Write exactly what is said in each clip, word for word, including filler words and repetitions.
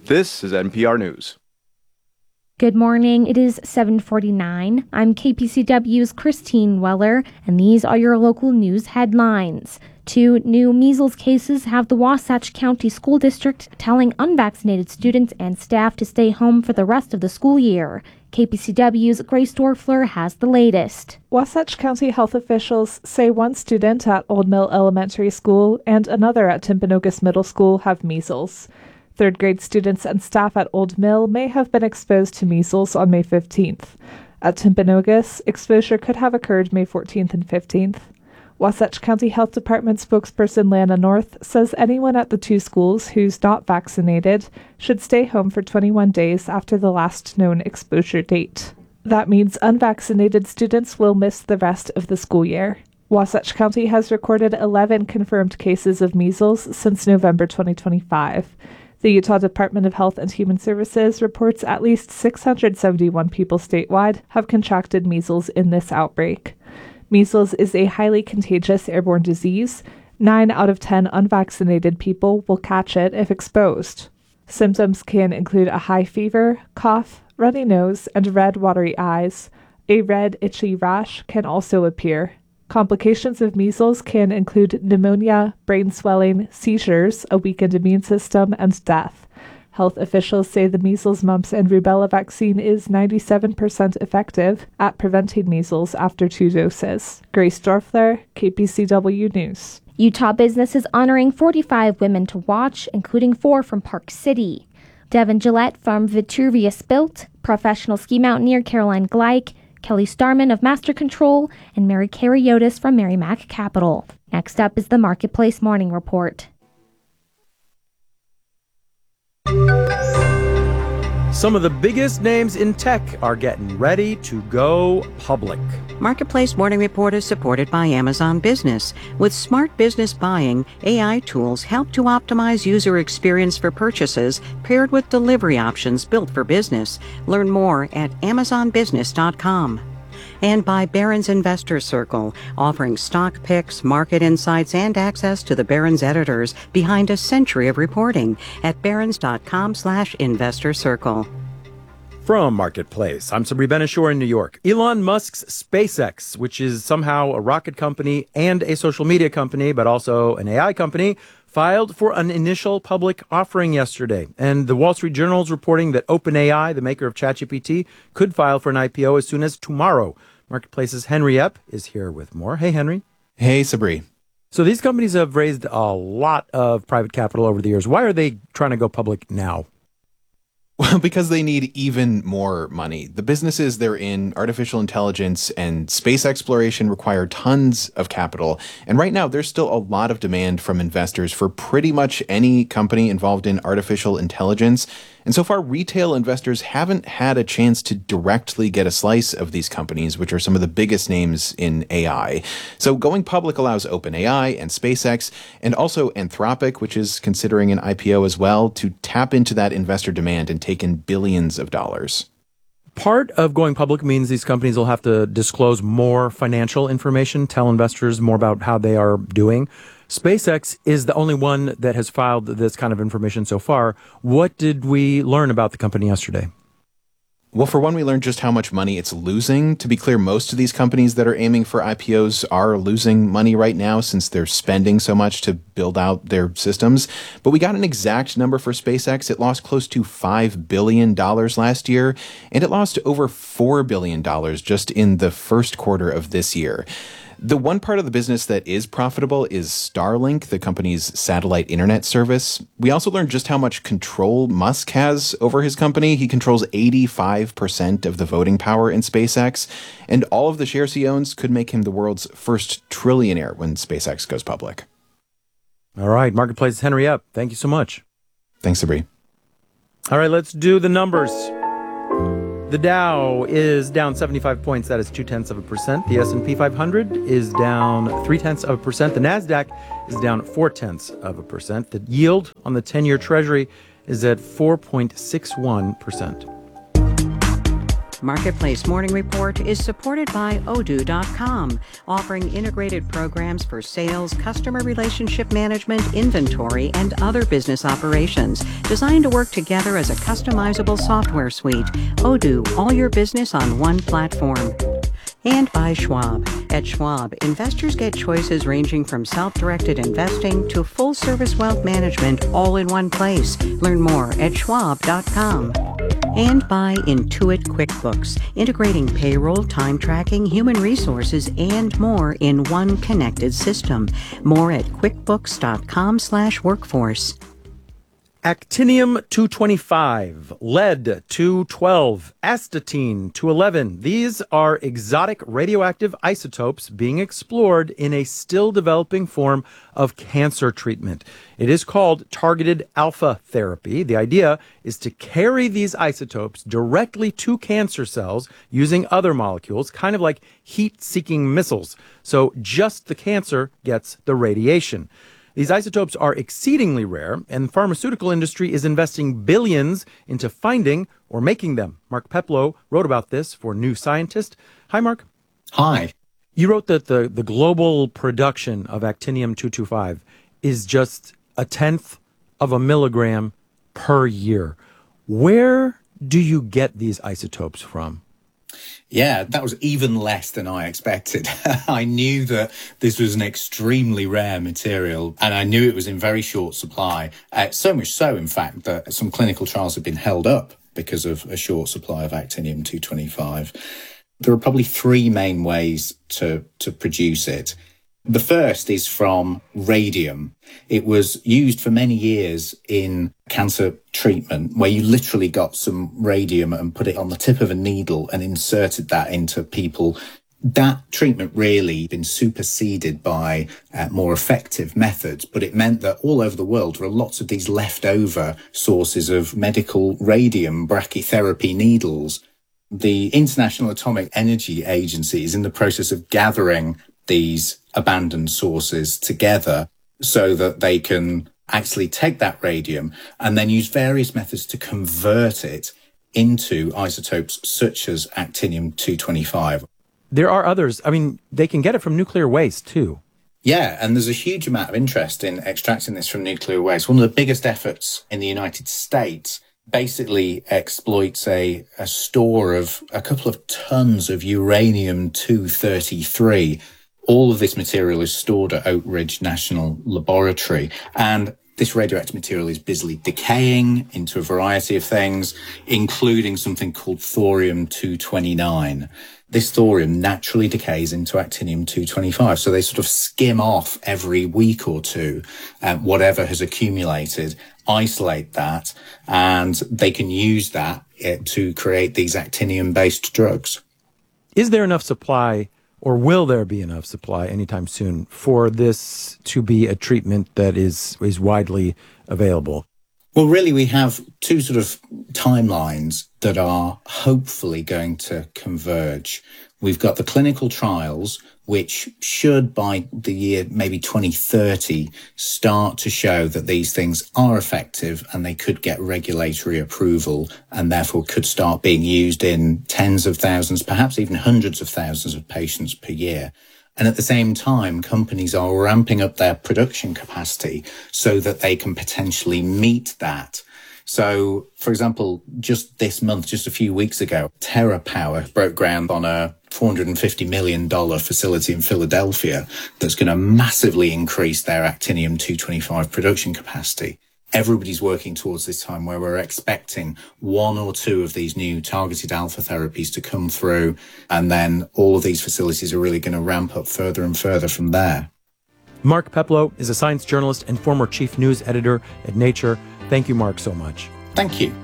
This is N P R News. Good morning. It is seven forty-nine. I'm K P C W's Christine Weller, and these are your local news headlines. Two new measles cases have the Wasatch County School District telling unvaccinated students and staff to stay home for the rest of the school year. K P C W's Grace Dorfler has the latest. Wasatch County health officials say one student at Old Mill Elementary School and another at Timpanogos Middle School have measles. Third grade students and staff at Old Mill may have been exposed to measles on May fifteenth. At Timpanogos, exposure could have occurred May fourteenth and fifteenth. Wasatch County Health Department spokesperson Lana North says anyone at the two schools who's not vaccinated should stay home for twenty-one days after the last known exposure date. That means unvaccinated students will miss the rest of the school year. Wasatch County has recorded eleven confirmed cases of measles since November twenty twenty-five. The Utah Department of Health and Human Services reports at least six hundred seventy-one people statewide have contracted measles in this outbreak. Measles is a highly contagious airborne disease. Nine out of ten unvaccinated people will catch it if exposed. Symptoms can include a high fever, cough, runny nose, and red, watery eyes. A red, itchy rash can also appear. Complications of measles can include pneumonia, brain swelling, seizures, a weakened immune system, and death. Health officials say the measles, mumps, and rubella vaccine is ninety-seven percent effective at preventing measles after two doses. Grace Dorfler, K P C W News. Utah Business is honoring forty-five women to watch, including four from Park City. Devin Gillette from Vitruvius Built, professional ski mountaineer Caroline Gleich, Kelly Starman of Master Control, and Mary Karyotis from Merrimack Capital. Next up is the Marketplace Morning Report. Some of the biggest names in tech are getting ready to go public. Marketplace Morning Report is supported by Amazon Business. With smart business buying, A I tools help to optimize user experience for purchases paired with delivery options built for business. Learn more at amazon business dot com. And by Barron's Investor Circle, offering stock picks, market insights, and access to the Barron's editors behind a century of reporting at barrons dot com slash investor circle. From Marketplace, I'm Sabri Ben-Achour in New York. Elon Musk's SpaceX, which is somehow a rocket company and a social media company, but also an A I company, filed for an initial public offering yesterday. And the Wall Street Journal is reporting that OpenAI, the maker of ChatGPT, could file for an I P O as soon as tomorrow. Marketplace's Henry Epp is here with more. Hey, Henry. Hey, Sabri. So these companies have raised a lot of private capital over the years. Why are they trying to go public now? Well, because they need even more money. The businesses they're in, artificial intelligence and space exploration, require tons of capital. And right now, there's still a lot of demand from investors for pretty much any company involved in artificial intelligence. And so far, retail investors haven't had a chance to directly get a slice of these companies, which are some of the biggest names in A I. So going public allows OpenAI and SpaceX, and also Anthropic, which is considering an I P O as well, to tap into that investor demand and take in billions of dollars. Part of going public means these companies will have to disclose more financial information, tell investors more about how they are doing. SpaceX is the only one that has filed this kind of information so far. What did we learn about the company yesterday? Well, for one, we learned just how much money it's losing. To be clear, most of these companies that are aiming for I P Os are losing money right now since they're spending so much to build out their systems. But we got an exact number for SpaceX. It lost close to five billion dollars last year, and it lost over four billion dollars just in the first quarter of this year. The one part of the business that is profitable is Starlink, the company's satellite internet service. We also learned just how much control Musk has over his company. He controls eighty-five percent of the voting power in SpaceX, and all of the shares he owns could make him the world's first trillionaire when SpaceX goes public. All right, Marketplace Henry Epp, thank you so much. Thanks, Sabri. All right, let's do the numbers. The Dow is down seventy-five points. That is two-tenths of a percent. The S and P five hundred is down three-tenths of a percent. The NASDAQ is down four-tenths of a percent. The yield on the ten-year Treasury is at four point six one percent. Marketplace Morning Report is supported by Odoo dot com, offering integrated programs for sales, customer relationship management, inventory, and other business operations, designed to work together as a customizable software suite. Odoo, all your business on one platform. And by Schwab. At Schwab, investors get choices ranging from self-directed investing to full-service wealth management all in one place. Learn more at schwab dot com. And by Intuit QuickBooks, integrating payroll, time tracking, human resources, and more in one connected system. More at quickbooks dot com slash workforce. Actinium two twenty-five, lead two twelve, astatine two eleven. These are exotic radioactive isotopes being explored in a still developing form of cancer treatment. It is called targeted alpha therapy. The idea is to carry these isotopes directly to cancer cells using other molecules, kind of like heat-seeking missiles. So just the cancer gets the radiation. These isotopes are exceedingly rare, and the pharmaceutical industry is investing billions into finding or making them. Mark Peplow wrote about this for New Scientist. Hi, Mark. Hi. You wrote that the, the global production of actinium two twenty-five is just a tenth of a milligram per year. Where do you get these isotopes from? Yeah, that was even less than I expected. I knew that this was an extremely rare material, and I knew it was in very short supply. Uh, so much so, in fact, that some clinical trials have been held up because of a short supply of actinium two twenty-five. There are probably three main ways to, to produce it. The first is from radium. It was used for many years in cancer treatment, where you literally got some radium and put it on the tip of a needle and inserted that into people. That treatment really been superseded by uh, more effective methods, but it meant that all over the world there are lots of these leftover sources of medical radium brachytherapy needles. The International Atomic Energy Agency is in the process of gathering these abandoned sources together so that they can actually take that radium and then use various methods to convert it into isotopes such as actinium two twenty-five. There are others. I mean, they can get it from nuclear waste, too. Yeah, and there's a huge amount of interest in extracting this from nuclear waste. One of the biggest efforts in the United States basically exploits a, a store of a couple of tons of uranium two thirty-three. All of this material is stored at Oak Ridge National Laboratory, and this radioactive material is busily decaying into a variety of things, including something called thorium two twenty-nine. This thorium naturally decays into actinium two twenty-five, so they sort of skim off every week or two um, whatever has accumulated, isolate that, and they can use that uh, to create these actinium-based drugs. Is there enough supply, or will there be enough supply anytime soon for this to be a treatment that is, is widely available? Well, really, we have two sort of timelines that are hopefully going to converge. We've got the clinical trials, which should by the year maybe twenty thirty start to show that these things are effective and they could get regulatory approval and therefore could start being used in tens of thousands, perhaps even hundreds of thousands of patients per year. And at the same time, companies are ramping up their production capacity so that they can potentially meet that. So, for example, just this month, just a few weeks ago, TerraPower broke ground on a four hundred fifty million dollars facility in Philadelphia that's going to massively increase their actinium two twenty-five production capacity. Everybody's working towards this time where we're expecting one or two of these new targeted alpha therapies to come through, and then all of these facilities are really going to ramp up further and further from there. Mark Peplow is a science journalist and former chief news editor at Nature. Thank you, Mark, so much. Thank you.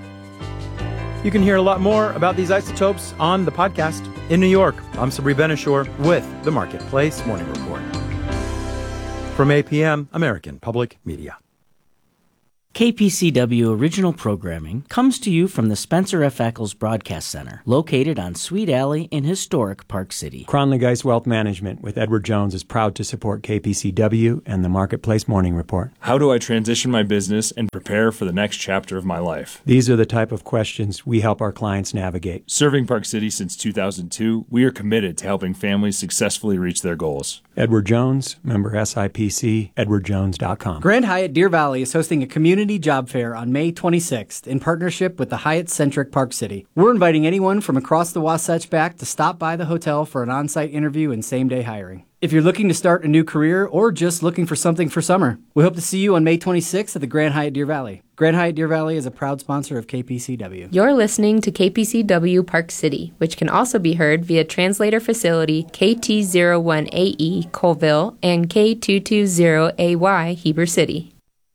You can hear a lot more about these isotopes on the podcast. In New York, I'm Sabri Ben-Achour with the Marketplace Morning Report. From A P M, American Public Media. K P C W original programming comes to you from the Spencer F. Eccles Broadcast Center, located on Sweet Alley in historic Park City. Cronley Geist Wealth Management with Edward Jones is proud to support K P C W and the Marketplace Morning Report. How do I transition my business and prepare for the next chapter of my life? These are the type of questions we help our clients navigate. Serving Park City since two thousand two, we are committed to helping families successfully reach their goals. Edward Jones, member S I P C, edward jones dot com. Grand Hyatt Deer Valley is hosting a community job fair on May twenty-sixth in partnership with the Hyatt-centric Park City. We're inviting anyone from across the Wasatch Back to stop by the hotel for an on-site interview and same-day hiring. If you're looking to start a new career or just looking for something for summer, we hope to see you on May twenty-sixth at the Grand Hyatt Deer Valley. Grand Hyatt Deer Valley is a proud sponsor of K P C W. You're listening to K P C W Park City, which can also be heard via translator facility K T zero one A E Colville and K two two zero A Y Heber City.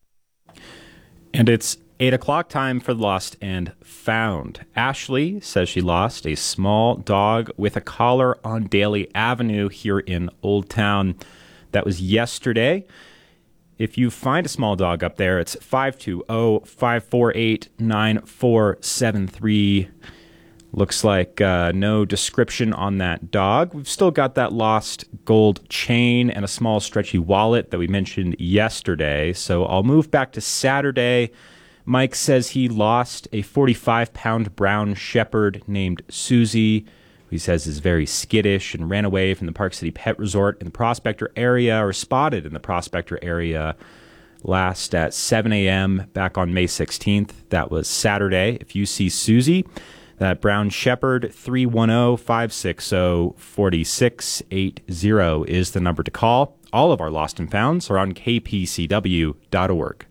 And it's eight o'clock time for the Lost and Found. Ashley says she lost a small dog with a collar on Daly Avenue here in Old Town. That was yesterday. If you find a small dog up there, it's five two zero, five four eight, nine four seven three. Looks like uh, no description on that dog. We've still got that lost gold chain and a small stretchy wallet that we mentioned yesterday. So I'll move back to Saturday. Mike says he lost a forty-five pound brown shepherd named Susie, who he says is very skittish and ran away from the Park City Pet Resort in the Prospector area, or spotted in the Prospector area last at seven a.m. back on May sixteenth. That was Saturday. If you see Susie, that brown shepherd, three one zero, five six zero, four six eight zero is the number to call. All of our lost and founds are on k p c w dot org.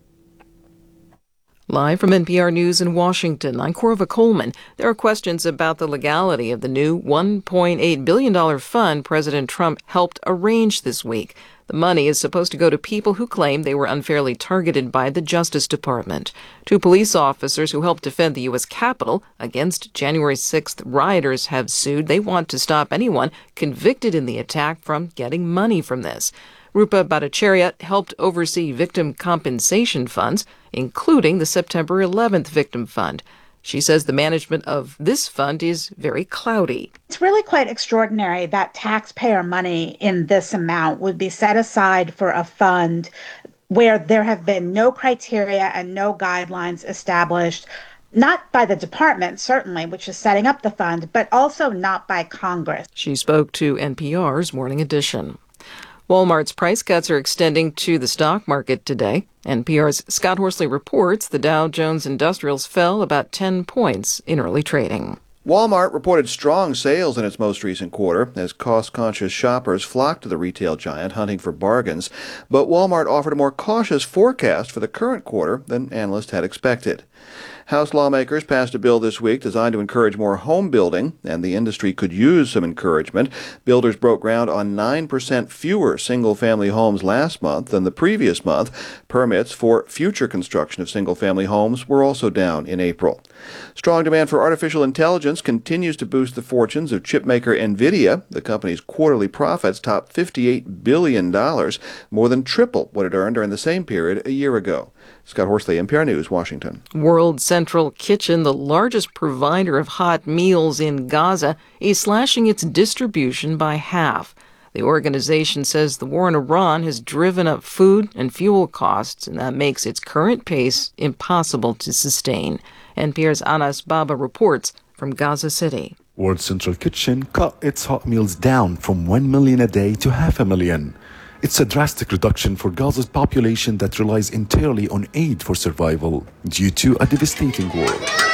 Live from N P R News in Washington, I'm Corva Coleman. There are questions about the legality of the new one point eight billion dollars fund President Trump helped arrange this week. The money is supposed to go to people who claim they were unfairly targeted by the Justice Department. Two police officers who helped defend the U S Capitol against January sixth rioters have sued. They want to stop anyone convicted in the attack from getting money from this. Rupa Bhattacharya helped oversee victim compensation funds, including the September eleventh Victim Fund. She says the management of this fund is very cloudy. It's really quite extraordinary that taxpayer money in this amount would be set aside for a fund where there have been no criteria and no guidelines established, not by the department, certainly, which is setting up the fund, but also not by Congress. She spoke to N P R's Morning Edition. Walmart's price cuts are extending to the stock market today. N P R's Scott Horsley reports the Dow Jones Industrials fell about ten points in early trading. Walmart reported strong sales in its most recent quarter as cost-conscious shoppers flocked to the retail giant hunting for bargains. But Walmart offered a more cautious forecast for the current quarter than analysts had expected. House lawmakers passed a bill this week designed to encourage more home building, and the industry could use some encouragement. Builders broke ground on nine percent fewer single-family homes last month than the previous month. Permits for future construction of single-family homes were also down in April. Strong demand for artificial intelligence continues to boost the fortunes of chipmaker NVIDIA. The company's quarterly profits topped fifty-eight billion dollars, more than triple what it earned during the same period a year ago. Scott Horsley, N P R News, Washington. World Central Kitchen, the largest provider of hot meals in Gaza, is slashing its distribution by half. The organization says the war in Iran has driven up food and fuel costs, and that makes its current pace impossible to sustain. N P R's Anas Baba reports from Gaza City. World Central Kitchen cut its hot meals down from one million a day to half a million. It's a drastic reduction for Gaza's population that relies entirely on aid for survival due to a devastating war.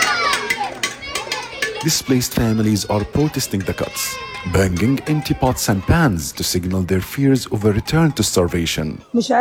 Displaced families are protesting the cuts, banging empty pots and pans to signal their fears of a return to starvation.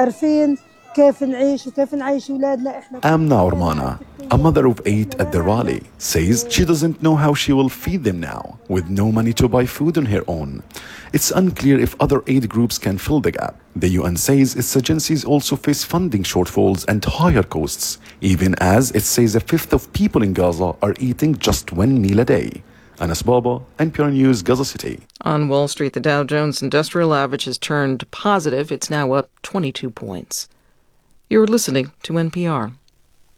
Amna Ormana, a mother of eight at the rally, says she doesn't know how she will feed them now, with no money to buy food on her own. It's unclear if other aid groups can fill the gap. The U N says its agencies also face funding shortfalls and higher costs, even as it says a fifth of people in Gaza are eating just one meal a day. Anas Baba, N P R News, Gaza City. On Wall Street, the Dow Jones Industrial Average has turned positive. It's now up twenty-two points. You're listening to N P R.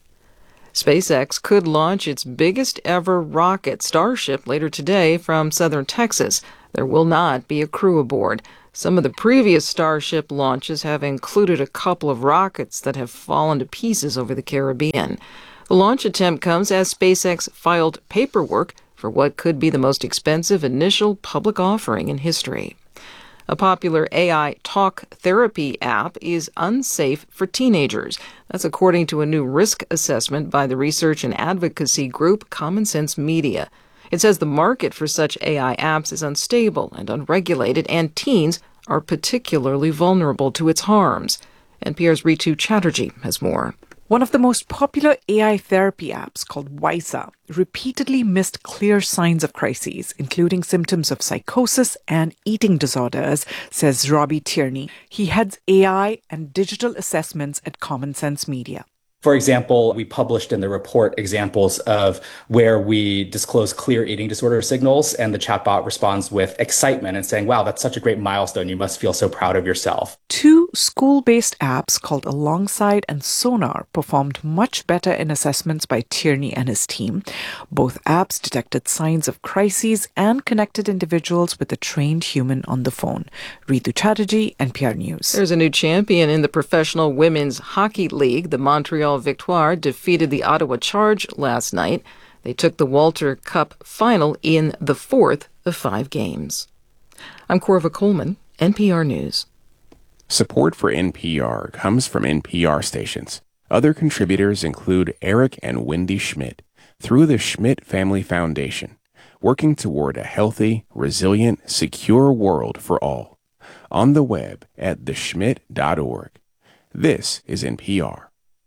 SpaceX could launch its biggest ever rocket, Starship, later today from southern Texas. There will not be a crew aboard. Some of the previous Starship launches have included a couple of rockets that have fallen to pieces over the Caribbean. The launch attempt comes as SpaceX filed paperwork for what could be the most expensive initial public offering in history. A popular A I talk therapy app is unsafe for teenagers. That's according to a new risk assessment by the research and advocacy group Common Sense Media. It says the market for such A I apps is unstable and unregulated, and teens are particularly vulnerable to its harms. N P R's Ritu Chatterjee has more. One of the most popular A I therapy apps, called Wysa, repeatedly missed clear signs of crises, including symptoms of psychosis and eating disorders, says Robbie Tierney. He heads A I and digital assessments at Common Sense Media. For example, we published in the report examples of where we disclose clear eating disorder signals, and the chatbot responds with excitement and saying, wow, that's such a great milestone. You must feel so proud of yourself. Two school-based apps called Alongside and Sonar performed much better in assessments by Tierney and his team. Both apps detected signs of crises and connected individuals with a trained human on the phone. Ritu Chatterjee, N P R News. There's a new champion in the Professional Women's Hockey League. The Montreal Victoire defeated the Ottawa Charge last night. They took the Walter Cup final in the fourth of five games. I'm Corva Coleman, N P R News. Support for N P R comes from N P R stations. Other contributors include Eric and Wendy Schmidt through the Schmidt Family Foundation, working toward a healthy, resilient, secure world for all. On the web at the schmidt dot org. This is N P R.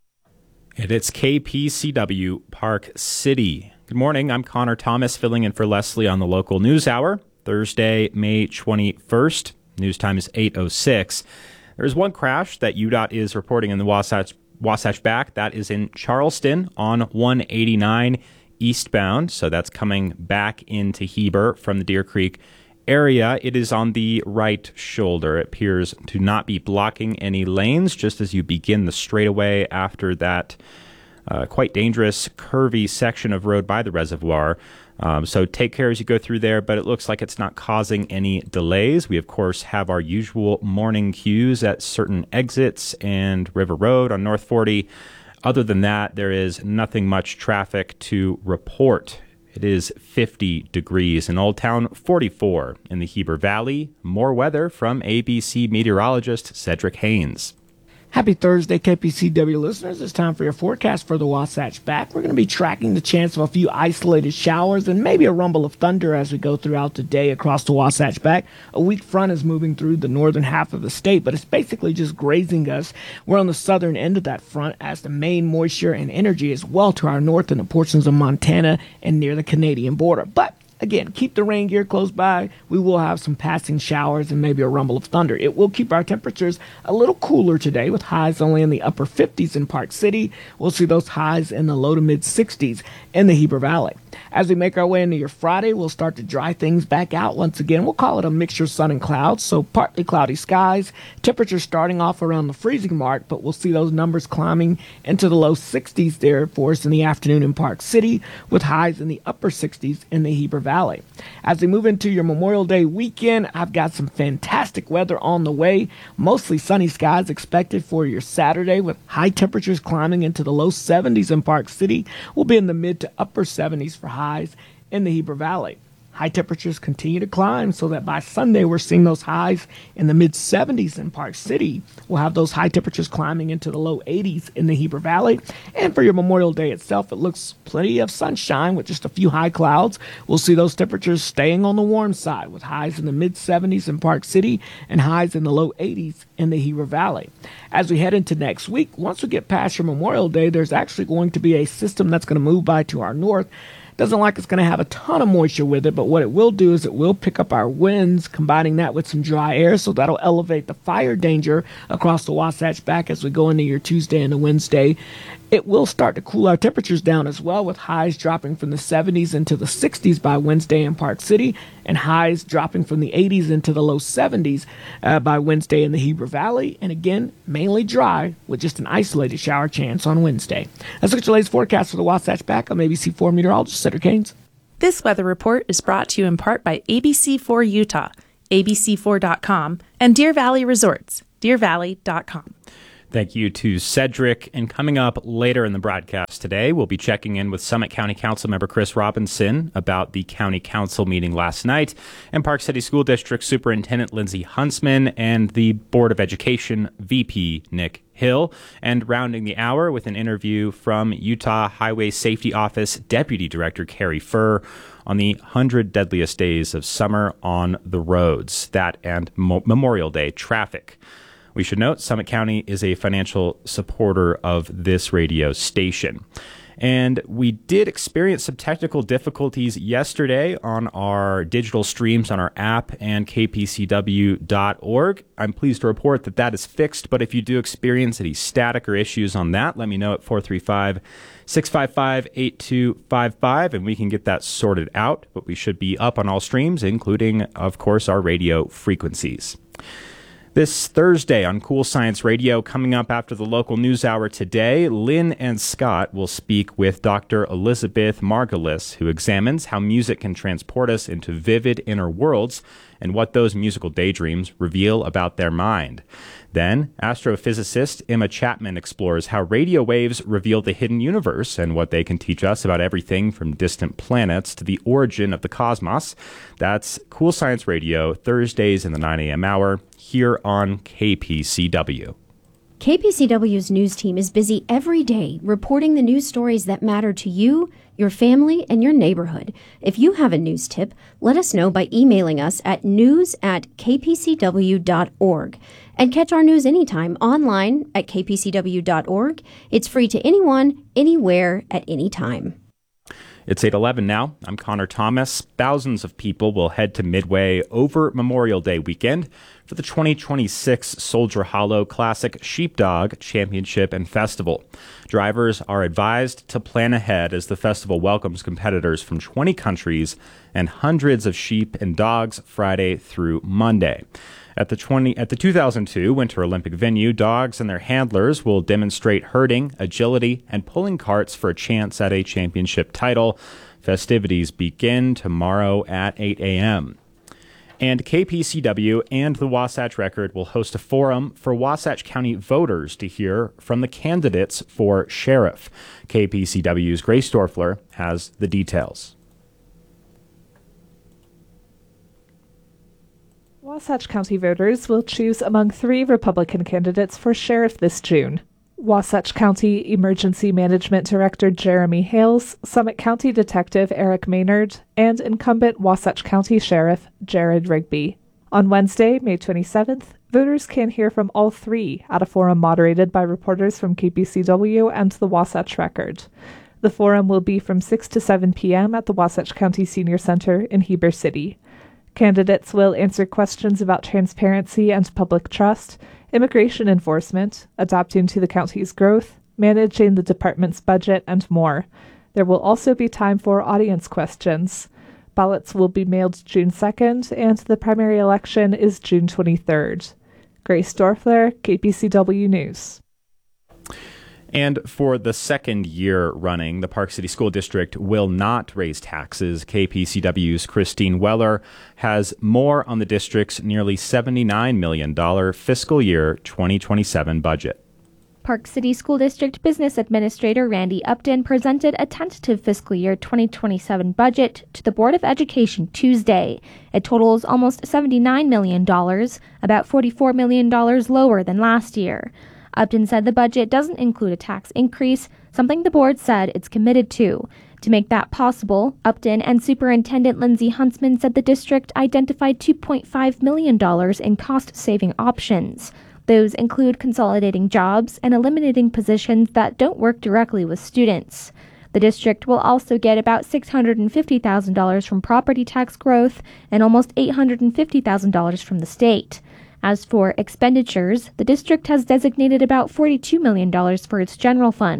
And it's K P C W Park City. Good morning. I'm Connor Thomas, filling in for Leslie on the local news hour. Thursday, May twenty-first. News time is eight oh six. There's one crash that U DOT is reporting in the Wasatch, Wasatch Back. That is in Charleston on one eighty-nine eastbound. So that's coming back into Heber from the Deer Creek area. It is on the right shoulder. It appears to not be blocking any lanes just as you begin the straightaway after that uh, quite dangerous, curvy section of road by the reservoir. Um, so take care as you go through there, but it looks like it's not causing any delays. We, of course, have our usual morning queues at certain exits and River Road on North forty. Other than that, there is nothing much traffic to report. It is fifty degrees in Old Town, forty-four in the Heber Valley. More weather from A B C meteorologist Cedric Haynes. Happy Thursday, K P C W listeners. It's time for your forecast for the Wasatch Back. We're going to be tracking the chance of a few isolated showers and maybe a rumble of thunder as we go throughout the day across the Wasatch Back. A weak front is moving through the northern half of the state, but it's basically just grazing us. We're on the southern end of that front as the main moisture and energy is well to our north in the portions of Montana and near the Canadian border. But again, keep the rain gear close by. We will have some passing showers and maybe a rumble of thunder. It will keep our temperatures a little cooler today with highs only in the upper fifties in Park City. We'll see those highs in the low to mid sixties in the Heber Valley. As we make our way into your Friday, we'll start to dry things back out once again. We'll call it a mixture of sun and clouds, so partly cloudy skies. Temperatures starting off around the freezing mark, but we'll see those numbers climbing into the low sixties there for us in the afternoon in Park City, with highs in the upper sixties in the Heber Valley. As we move into your Memorial Day weekend, I've got some fantastic weather on the way. Mostly sunny skies expected for your Saturday, with high temperatures climbing into the low seventies in Park City. We'll be in the mid to upper seventies for highs in the Heber Valley. High temperatures continue to climb so that by Sunday we're seeing those highs in the mid seventies in Park City. We'll have those high temperatures climbing into the low eighties in the Heber Valley. And for your Memorial Day itself, it looks plenty of sunshine with just a few high clouds. We'll see those temperatures staying on the warm side with highs in the mid seventies in Park City and highs in the low eighties in the Heber Valley. As we head into next week, once we get past your Memorial Day, there's actually going to be a system that's going to move by to our north. Doesn't like it's going to have a ton of moisture with it, but what it will do is it will pick up our winds, combining that with some dry air, so that'll elevate the fire danger across the Wasatch Back as we go into your Tuesday and the Wednesday. It will start to cool our temperatures down as well, with highs dropping from the seventies into the sixties by Wednesday in Park City, and highs dropping from the eighties into the low seventies uh, by Wednesday in the Heber Valley. And again, mainly dry with just an isolated shower chance on Wednesday. Let's look at your latest forecast for the Wasatch Back. I'm A B C four meteorologist Cedric Haynes. This weather report is brought to you in part by A B C four Utah, A B C four dot com, and Deer Valley Resorts, deer valley dot com. Thank you to Cedric. And coming up later in the broadcast today, we'll be checking in with Summit County Council member Chris Robinson about the county council meeting last night, and Park City School District Superintendent Lindsay Huntsman and the Board of Education V P Nick Hill. And rounding the hour with an interview from Utah Highway Safety Office Deputy Director Carrie Furr on the one hundred deadliest days of summer on the roads, that and Mo- Memorial Day traffic. We should note Summit County is a financial supporter of this radio station. And we did experience some technical difficulties yesterday on our digital streams on our app and k p c w dot org. I'm pleased to report that that is fixed, but if you do experience any static or issues on that, let me know at four three five, six five five, eight two five five, and we can get that sorted out. But we should be up on all streams, including, of course, our radio frequencies. This Thursday on Cool Science Radio, coming up after the local news hour today, Lynn and Scott will speak with Doctor Elizabeth Margulis, who examines how music can transport us into vivid inner worlds and what those musical daydreams reveal about their mind. Then, astrophysicist Emma Chapman explores how radio waves reveal the hidden universe and what they can teach us about everything from distant planets to the origin of the cosmos. That's Cool Science Radio, Thursdays in the nine a.m. hour, here on K P C W. K P C W's news team is busy every day reporting the news stories that matter to you, your family, and your neighborhood. If you have a news tip, let us know by emailing us at news at k p c w dot org. And catch our news anytime online at k p c w dot org. It's free to anyone, anywhere, at any time. It's eight eleven now. I'm Connor Thomas. Thousands of people will head to Midway over Memorial Day weekend for the twenty twenty-six Soldier Hollow Classic Sheepdog Championship and Festival. Drivers are advised to plan ahead as the festival welcomes competitors from twenty countries and hundreds of sheep and dogs Friday through Monday. At the twenty at the two thousand two Winter Olympic venue, dogs and their handlers will demonstrate herding, agility, and pulling carts for a chance at a championship title. Festivities begin tomorrow at eight a.m. And K P C W and the Wasatch Record will host a forum for Wasatch County voters to hear from the candidates for sheriff. K P C W's Grace Dorfler has the details. Wasatch County voters will choose among three Republican candidates for sheriff this June. Wasatch County Emergency Management Director Jeremy Hales, Summit County Detective Eric Maynard, and incumbent Wasatch County Sheriff Jared Rigby. On Wednesday, May twenty-seventh, voters can hear from all three at a forum moderated by reporters from K P C W and the Wasatch Record. The forum will be from six to seven p.m. at the Wasatch County Senior Center in Heber City. Candidates will answer questions about transparency and public trust, immigration enforcement, adapting to the county's growth, managing the department's budget, and more. There will also be time for audience questions. Ballots will be mailed June second, and the primary election is June twenty-third. Grace Dorfler, K P C W News. And for the second year running, the Park City School District will not raise taxes. K P C W's Christine Weller has more on the district's nearly seventy-nine million dollars fiscal year twenty twenty-seven budget. Park City School District Business Administrator Randy Upton presented a tentative fiscal year twenty twenty-seven budget to the Board of Education Tuesday. It totals almost seventy-nine million dollars, about forty-four million dollars lower than last year. Upton said the budget doesn't include a tax increase, something the board said it's committed to. To make that possible, Upton and Superintendent Lindsay Huntsman said the district identified two point five million dollars in cost-saving options. Those include consolidating jobs and eliminating positions that don't work directly with students. The district will also get about six hundred fifty thousand dollars from property tax growth and almost eight hundred fifty thousand dollars from the state. As for expenditures, the district has designated about forty-two million dollars for its general fund.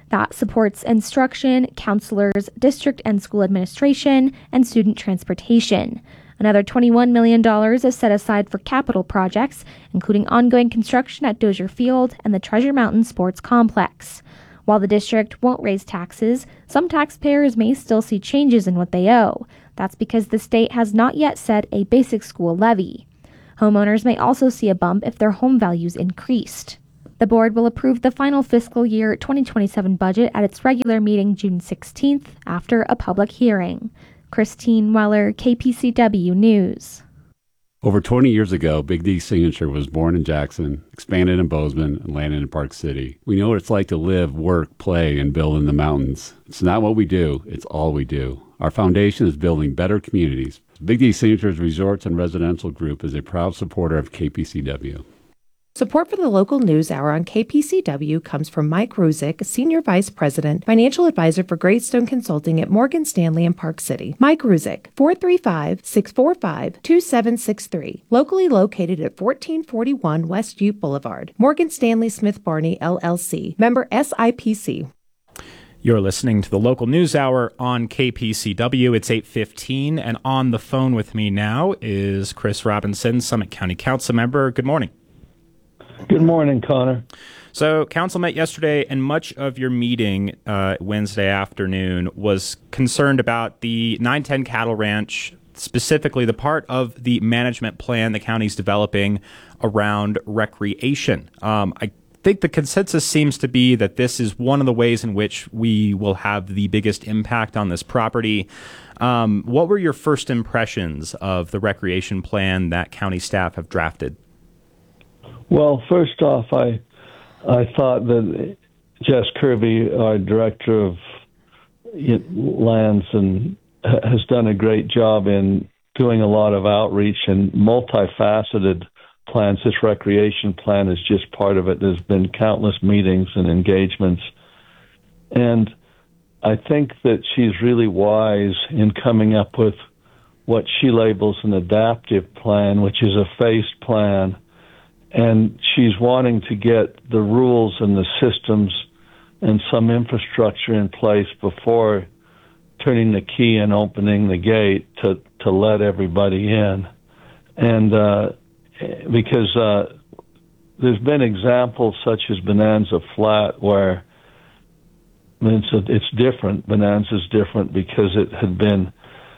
that supports instruction, counselors, district and school administration, and student transportation. Another twenty-one million dollars is set aside for capital projects, including ongoing construction at Dozier Field and the Treasure Mountain Sports Complex. While the district won't raise taxes, some taxpayers may still see changes in what they owe. That's because the state has not yet set a basic school levy. Homeowners may also see a bump if their home values increased. The board will approve the final fiscal year twenty twenty-seven budget at its regular meeting June sixteenth after a public hearing. Christine Weller, K P C W News. Over twenty years ago, Big D Signature was born in Jackson, expanded in Bozeman, and landed in Park City. We know what it's like to live, work, play, and build in the mountains. It's not what we do, it's all we do. Our foundation is building better communities. Big D Signature's Resorts and Residential Group is a proud supporter of K P C W. Support for the local news hour on K P C W comes from Mike Ruzick, Senior Vice President, Financial Advisor for Greystone Consulting at Morgan Stanley in Park City. Mike Ruzick, four three five, six four five, two seven six three. Locally located at fourteen forty-one West Ute Boulevard. Morgan Stanley Smith Barney, L L C. Member S I P C. You're listening to the local news hour on K P C W. It's eight fifteen, and on the phone with me now is Chris Robinson, Summit County Council member. Good morning. Good morning, Connor. So council met yesterday, and much of your meeting uh, Wednesday afternoon was concerned about the nine ten Cattle Ranch, specifically the part of the management plan the county's developing around recreation. Um, I think the consensus seems to be that this is one of the ways in which we will have the biggest impact on this property. Um, what were your first impressions of the recreation plan that county staff have drafted? Well, first off, I I thought that Jess Kirby, our director of lands, and has done a great job in doing a lot of outreach and multifaceted plans. This recreation plan is just part of it. There's been countless meetings and engagements, and I think that she's really wise in coming up with what she labels an adaptive plan, which is a phased plan. And she's wanting to get the rules and the systems and some infrastructure in place before turning the key and opening the gate to, to let everybody in. And uh, because uh, there's been examples such as Bonanza Flat where I mean, it's, a, it's different. Bonanza's different because it had been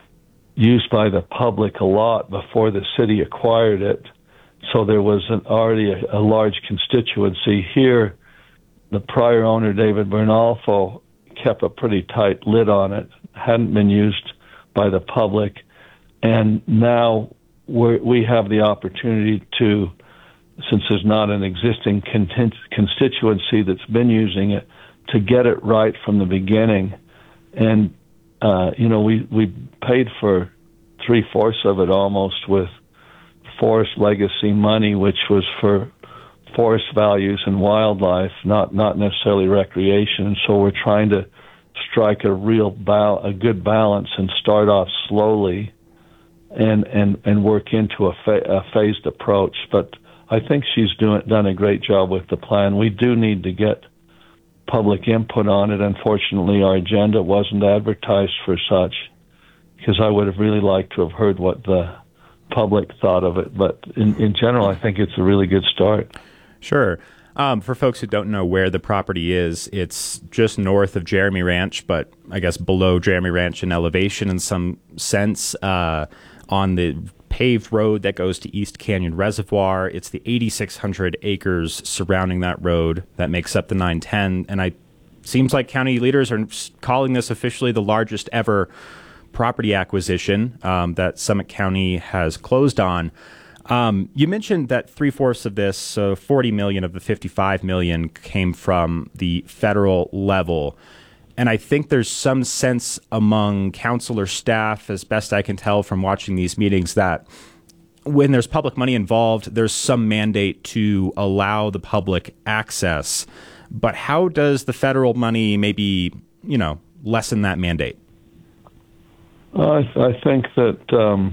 used by the public a lot before the city acquired it. So there was an, already a, a large constituency. Here, the prior owner, David Bernalfo, kept a pretty tight lid on it, hadn't been used by the public, and now we're, we have the opportunity to, since there's not an existing content, constituency that's been using it, to get it right from the beginning. And, uh, you know, we, we paid for three-fourths of it almost with forest legacy money, which was for forest values and wildlife, not not necessarily recreation. So we're trying to strike a real ba- a good balance and start off slowly, and and and work into a, fa- a phased approach. But I think she's doing done a great job with the plan. We do need to get public input on it. Unfortunately, our agenda wasn't advertised for such, because I would have really liked to have heard what the public thought of it, but in, in general, I think it's a really good start. Sure. Um, for folks who don't know where the property is, it's just north of Jeremy Ranch, but I guess below Jeremy Ranch in elevation in some sense, uh, on the paved road that goes to East Canyon Reservoir. It's the eighty-six hundred acres surrounding that road that makes up the nine ten, and I seems like county leaders are calling this officially the largest ever property acquisition um, that Summit County has closed on. Um, you mentioned that three-fourths of this, so forty million of the fifty-five million, came from the federal level. And I think there's some sense among council or staff, as best I can tell from watching these meetings, that when there's public money involved, there's some mandate to allow the public access. But how does the federal money maybe, you know, lessen that mandate? I, th- I think that um,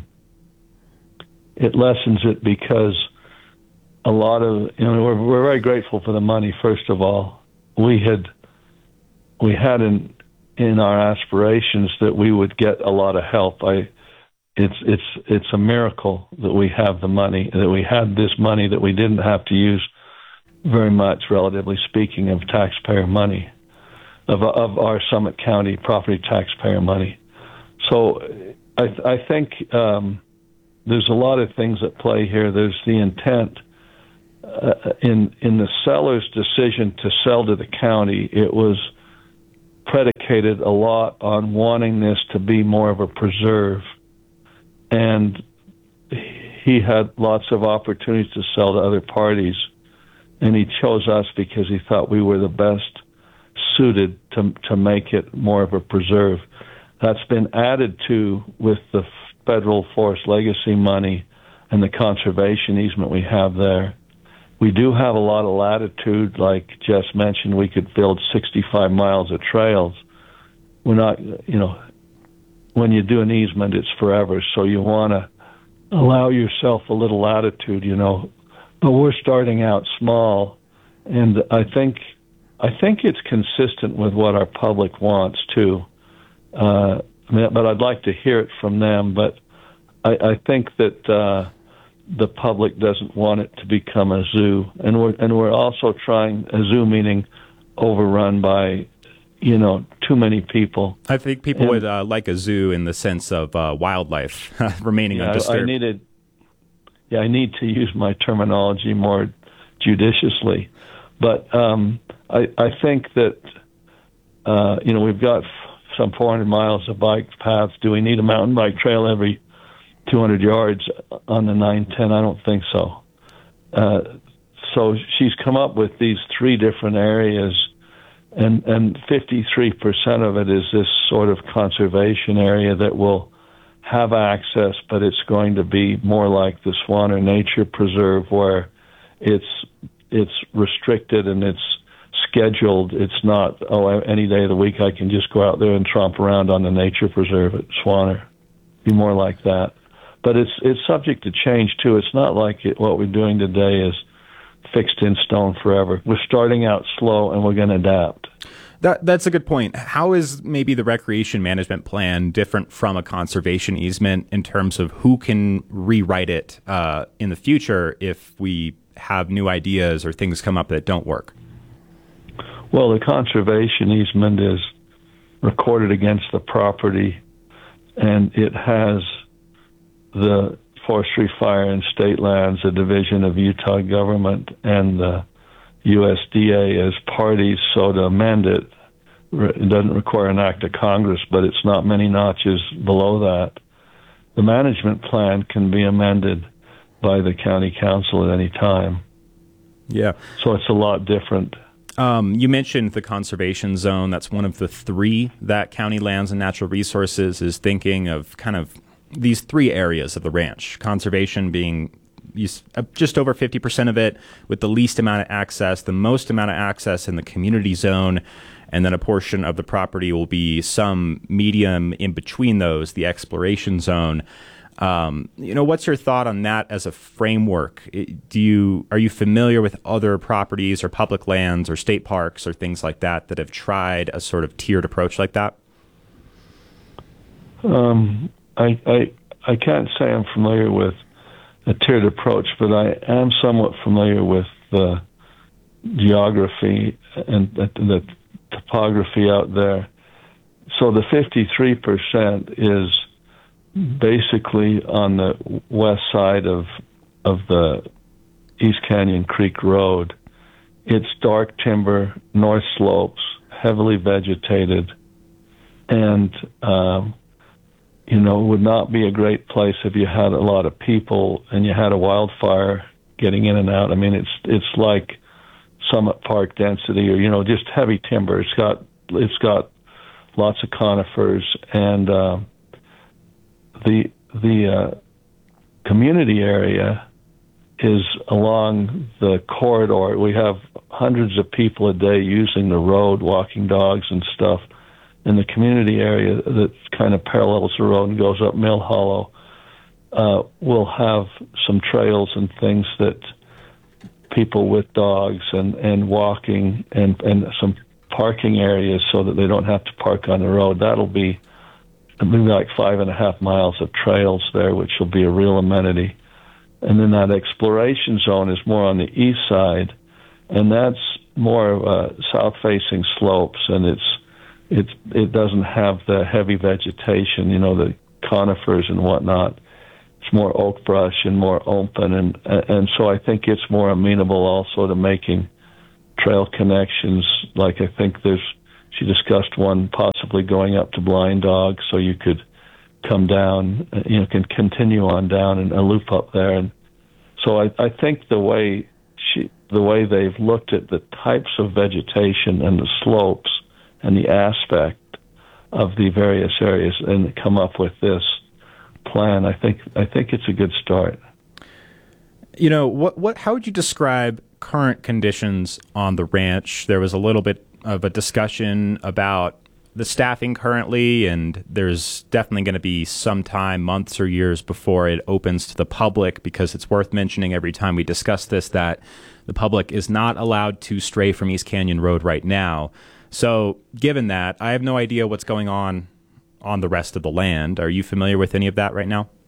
it lessens it because a lot of, you know, we're, we're very grateful for the money, first of all. We had we had in in our aspirations that we would get a lot of help. I, it's it's it's a miracle that we have the money, that we had this money, that we didn't have to use very much, relatively speaking, of taxpayer money, of of our Summit County property taxpayer money. So I, I think um, there's a lot of things at play here. There's the intent. Uh, in in the seller's decision to sell to the county, it was predicated a lot on wanting this to be more of a preserve, and he had lots of opportunities to sell to other parties, and he chose us because he thought we were the best suited to to make it more of a preserve. That's been added to with the federal forest legacy money and the conservation easement we have there. We do have a lot of latitude. Like Jess mentioned, we could build sixty-five miles of trails. We're not, you know, when you do an easement, it's forever, so you want to allow yourself a little latitude, you know. But we're starting out small, and I think I think it's consistent with what our public wants too. Uh, but I'd like to hear it from them. But I, I think that uh, the public doesn't want it to become a zoo, and we're and we're also trying a zoo, meaning overrun by, you know, too many people. I think people and, would uh, like a zoo in the sense of uh, wildlife remaining yeah, undisturbed. I needed, yeah, I need to use my terminology more judiciously, but um, I I think that uh, you know, we've got some four hundred miles of bike paths. Do we need a mountain bike trail every two hundred yards on the nine ten? I don't think so. Uh, so she's come up with these three different areas, and, and fifty-three percent of it is this sort of conservation area that will have access, but it's going to be more like the Swanner Nature Preserve, where it's it's restricted and it's scheduled. It's not, oh, any day of the week I can just go out there and tromp around on the nature preserve at Swanner. Be more like that. But it's it's subject to change, too. It's not like it, what we're doing today is fixed in stone forever. We're starting out slow, and we're going to adapt. That That's a good point. How is maybe the recreation management plan different from a conservation easement in terms of who can rewrite it uh, in the future if we have new ideas or things come up that don't work? Well, the conservation easement is recorded against the property, and it has the Forestry, Fire, and State Lands, a division of Utah government, and the U S D A as parties. So to amend it, it doesn't require an act of Congress, but it's not many notches below that. The management plan can be amended by the county council at any time. Yeah. So it's a lot different. Um, you mentioned the conservation zone. That's one of the three that County Lands and Natural Resources is thinking of, kind of these three areas of the ranch. Conservation being just over fifty percent of it, with the least amount of access, the most amount of access in the community zone, and then a portion of the property will be some medium in between those, the exploration zone. Um, you know, what's your thought on that as a framework? Do you are you familiar with other properties or public lands or state parks or things like that that have tried a sort of tiered approach like that? Um, I, I I can't say I'm familiar with a tiered approach, but I am somewhat familiar with the geography and the, the topography out there. So the fifty-three percent is basically on the west side of of the East Canyon Creek Road. It's dark timber, north slopes, heavily vegetated, and um, you know, it would not be a great place if you had a lot of people and you had a wildfire getting in and out. I mean, it's it's like Summit Park density, or you know, just heavy timber. It's got it's got lots of conifers, and uh, the the uh, community area is along the corridor. We have hundreds of people a day using the road, walking dogs and stuff. In the community area that kind of parallels the road and goes up Mill Hollow, uh, we'll have some trails and things that people with dogs and, and walking and, and some parking areas so that they don't have to park on the road. That'll be maybe like five and a half miles of trails there, which will be a real amenity. And then that exploration zone is more on the east side, and that's more of a south-facing slopes, and it's it's it doesn't have the heavy vegetation, you know, the conifers and whatnot. It's more oak brush and more open, and and so I think it's more amenable also to making trail connections. Like I think there's, she discussed one possibly going up to Blind Dog, so you could come down, you know, can continue on down and a loop up there. And so I, I think the way she, the way they've looked at the types of vegetation and the slopes and the aspect of the various areas and come up with this plan, I think I think it's a good start. You know, what what how would you describe current conditions on the ranch? There was a little bit of a discussion about the staffing currently, and there's definitely going to be some time, months or years, before it opens to the public, because it's worth mentioning every time we discuss this that the public is not allowed to stray from East Canyon Road right now. So given that, I have no idea what's going on on the rest of the land. Are you familiar with any of that right now?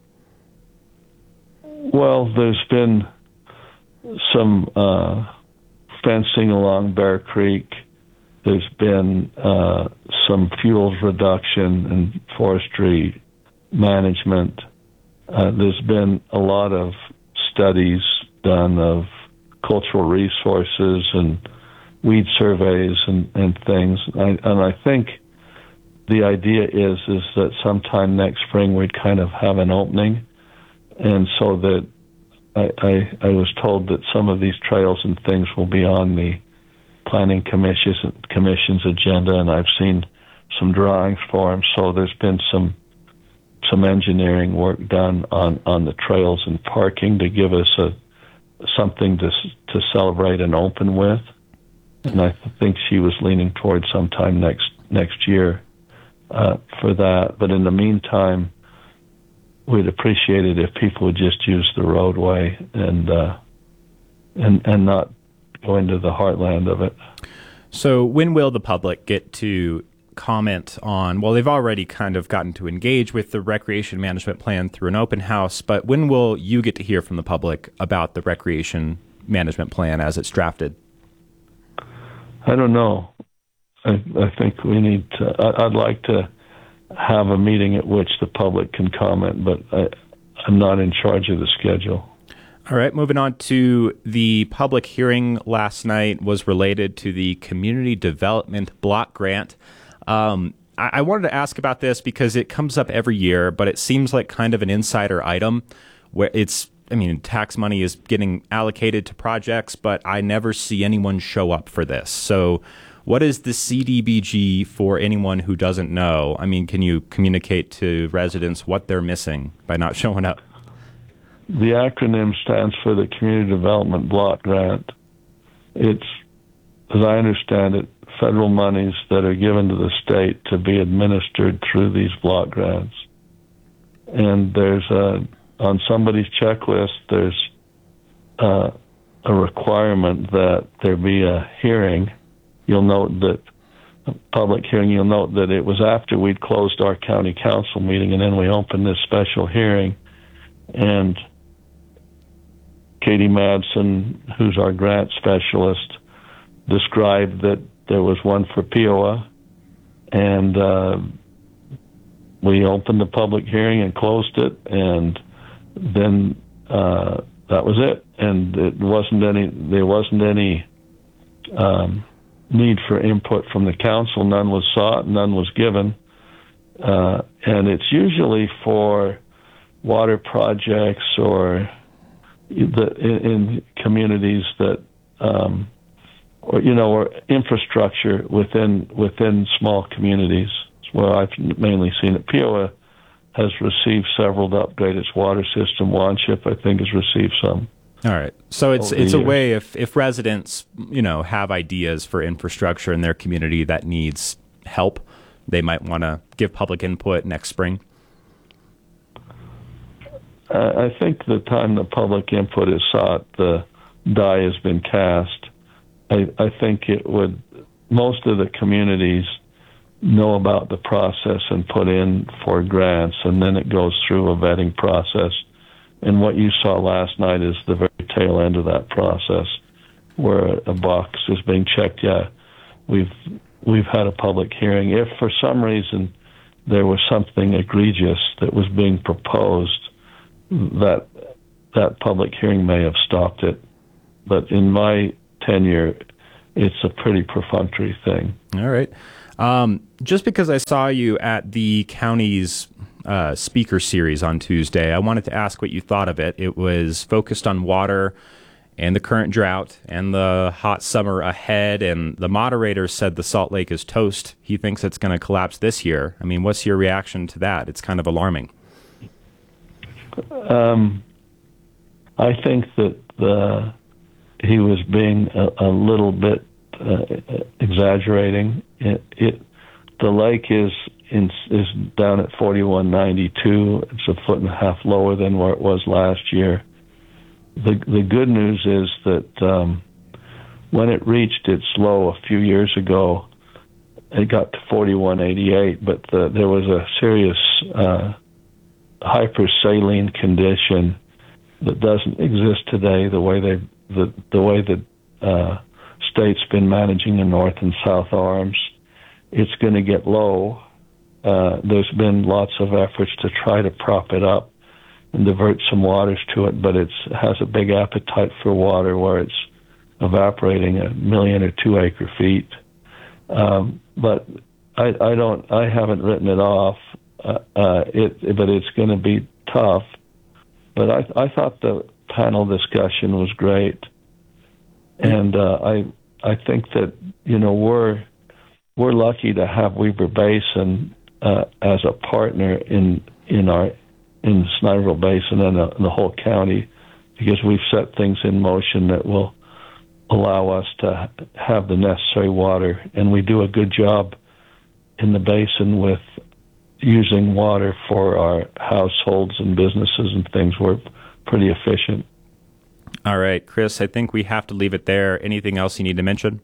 Well, there's been some uh, fencing along Bear Creek. There's been uh, some fuels reduction and forestry management. Uh, there's been a lot of studies done of cultural resources and weed surveys and, and things. I, and I think the idea is is that sometime next spring we'd kind of have an opening. And so that I, I, I was told that some of these trails and things will be on the planning commission's, commission's agenda, and I've seen some drawings for them. So there's been some some engineering work done on, on the trails and parking to give us a something to to celebrate and open with. And I think she was leaning towards sometime next next year uh, for that. But in the meantime, we'd appreciate it if people would just use the roadway and uh, and and not go into the heartland of it. So when will the public get to comment on, well, they've already kind of gotten to engage with the recreation management plan through an open house, but when will you get to hear from the public about the recreation management plan as it's drafted? I don't know. I, I think we need to, I, I'd like to have a meeting at which the public can comment, but I, I'm not in charge of the schedule. All right, moving on to the public hearing last night was related to the Community Development Block Grant. Um, I, I wanted to ask about this because it comes up every year, but it seems like kind of an insider item where it's, I mean, tax money is getting allocated to projects, but I never see anyone show up for this. So what is the C D B G for anyone who doesn't know? I mean, can you communicate to residents what they're missing by not showing up? The acronym stands for the Community Development Block Grant. It's, as I understand it, federal monies that are given to the state to be administered through these block grants. And there's a, on somebody's checklist, there's a, a requirement that there be a hearing. You'll note that, a public hearing, you'll note that it was after we'd closed our county council meeting, and then we opened this special hearing. And Katie Madsen, who's our grant specialist, described that there was one for P O A, and uh, we opened the public hearing and closed it, and then uh, that was it. And it wasn't any. There wasn't any um, need for input from the council. None was sought. None was given, uh, and it's usually for water projects or the, in, in communities that, um, or you know, or infrastructure within within small communities. It's where I've mainly seen it. P O A has received several to upgrade its water system. Wanship, I think, has received some. All right. So it's it's a way if, if residents, you know, have ideas for infrastructure in their community that needs help, they might want to give public input next spring. I think the time the public input is sought, the die has been cast. I, I think it would most of the communities know about the process and put in for grants, and then it goes through a vetting process. And what you saw last night is the very tail end of that process, where a box is being checked. Yeah, we've we've had a public hearing. If for some reason there was something egregious that was being proposed, that that public hearing may have stopped it. But in my tenure, it's a pretty perfunctory thing. All right. Um, just because I saw you at the county's uh, speaker series on Tuesday, I wanted to ask what you thought of it. It was focused on water and the current drought and the hot summer ahead, and the moderator said the Salt Lake is toast. He thinks it's going to collapse this year. I mean, what's your reaction to that? It's kind of alarming. Um, I think that the, he was being a, a little bit uh, exaggerating. It, it, the lake is in, is down at forty-one ninety-two. It's a foot and a half lower than where it was last year. The the good news is that um, when it reached its low a few years ago, it got to forty-one eighty-eight, but the, there was a serious uh, hypersaline condition that doesn't exist today. The way they the the way the uh, state's been managing the north and south arms, it's going to get low. Uh, there's been lots of efforts to try to prop it up and divert some waters to it, but it has a big appetite for water where it's evaporating a million or two acre feet. Um, but I, I don't, I haven't written it off. Uh, uh, it, but it's going to be tough. But I, I thought the panel discussion was great, and uh, I, I think that you know we're, we're lucky to have Weber Basin uh, as a partner in in our in the Sniderville Basin and the, the whole county, because we've set things in motion that will allow us to have the necessary water, and we do a good job in the basin with using water for our households and businesses and things. We're pretty efficient. All right, Chris, I think we have to leave it there. Anything else you need to mention?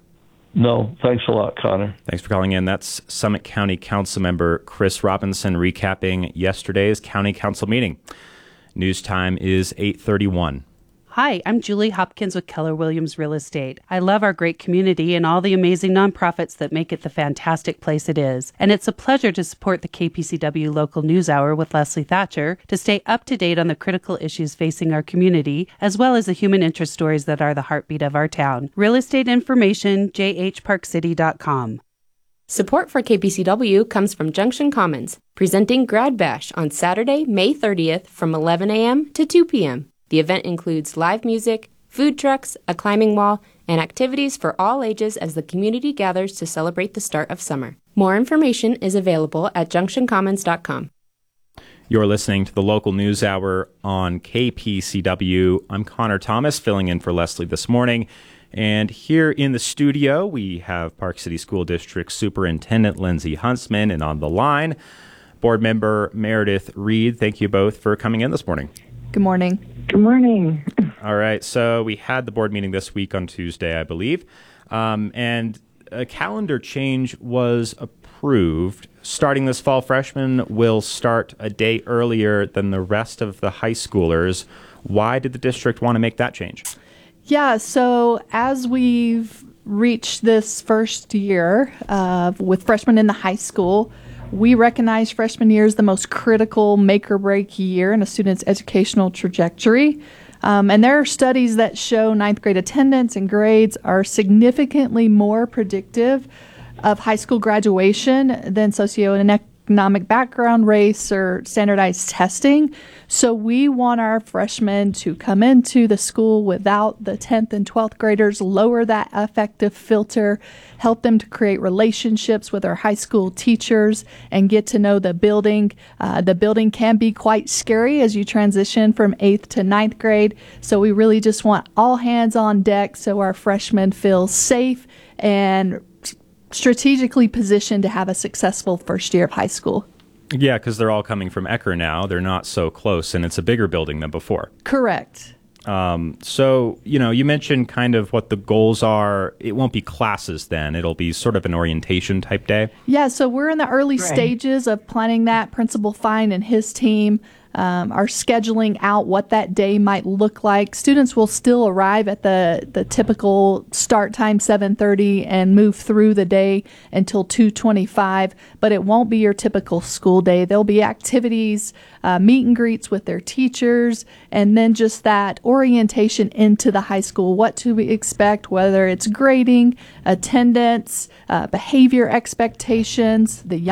No, thanks a lot, Connor. Thanks for calling in. That's Summit County Council member Chris Robinson recapping yesterday's county council meeting. News time is eight thirty-one. Hi, I'm Julie Hopkins with Keller Williams Real Estate. I love our great community and all the amazing nonprofits that make it the fantastic place it is. And it's a pleasure to support the K P C W Local News Hour with Leslie Thatcher to stay up to date on the critical issues facing our community, as well as the human interest stories that are the heartbeat of our town. Real estate information, j h park city dot com. Support for K P C W comes from Junction Commons, presenting Grad Bash on Saturday, May thirtieth from eleven a.m. to two p.m. The event includes live music, food trucks, a climbing wall, and activities for all ages as the community gathers to celebrate the start of summer. More information is available at junction commons dot com. You're listening to the Local News Hour on K P C W. I'm Connor Thomas, filling in for Leslie this morning. And here in the studio, we have Park City School District Superintendent Lindsay Huntsman, and on the line, Board Member Meredith Reed. Thank you both for coming in this morning. Good morning. Good morning. All right. So we had the board meeting this week on Tuesday, I believe, um, and a calendar change was approved. Starting this fall, freshmen will start a day earlier than the rest of the high schoolers. Why did the district want to make that change? Yeah, so as we've reached this first year uh, with freshmen in the high school, we recognize freshman year as the most critical make or break year in a student's educational trajectory. Um, and there are studies that show ninth grade attendance and grades are significantly more predictive of high school graduation than socioeconomic background, race, or standardized testing. So we want our freshmen to come into the school without the tenth and twelfth graders, lower that affective filter, help them to create relationships with our high school teachers, and get to know the building. Uh, the building can be quite scary as you transition from eighth to ninth grade. So we really just want all hands on deck so our freshmen feel safe and strategically positioned to have a successful first year of high school. Yeah, because they're all coming from Ecker now. They're not so close, and it's a bigger building than before. Correct. Um, so, you know, you mentioned kind of what the goals are. It won't be classes then. It'll be sort of an orientation type day. Yeah, so we're in the early Right. stages of planning that. Principal Fine and his team um, are scheduling out what that day might look like. Students will still arrive at the, the typical start time, seven thirty, and move through the day until two twenty-five, but it won't be your typical school day. There'll be activities, uh, meet and greets with their teachers, and then just that orientation into the high school, what to expect, whether it's grading, attendance, uh, behavior expectations, the